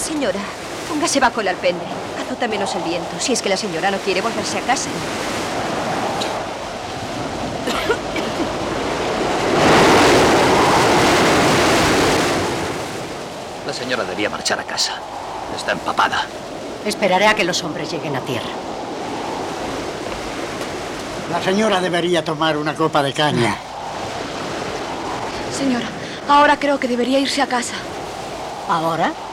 Señora, póngase bajo el alpendre. Azota menos el viento, si es que la señora no quiere volverse a casa. La señora debía marchar a casa. Está empapada. Esperaré a que los hombres lleguen a tierra. La señora debería tomar una copa de caña. Señora, ahora creo que debería irse a casa. ¿Ahora?